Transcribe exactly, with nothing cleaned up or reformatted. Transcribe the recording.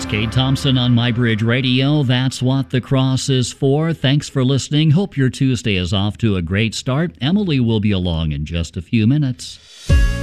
Kate Thompson on MyBridge Radio. That's what the cross is for. Thanks for listening. Hope your Tuesday is off to a great start. Emily will be along in just a few minutes.